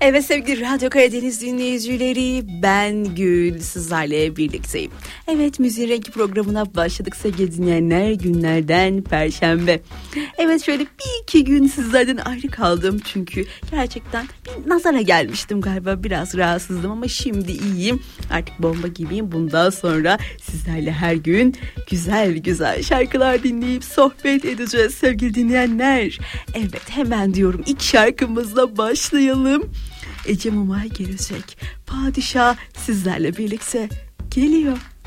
Evet sevgili Radyo Karadeniz dinleyicileri, ben Gül sizlerle birlikteyim. Evet, Müziğin Rengi programına başladık sevgili dinleyenler, günlerden Perşembe. Evet, şöyle bir iki gün sizlerden ayrı kaldım çünkü gerçekten bir nazara gelmiştim galiba, biraz rahatsızdım ama şimdi iyiyim. Artık bomba gibiyim. Bundan sonra sizlerle her gün güzel güzel şarkılar dinleyip sohbet edeceğiz sevgili dinleyenler. Evet, hemen diyorum ilk şarkımızla başlayalım. Ece Mumay gelecek. Padişah sizlerle birlikte geliyor.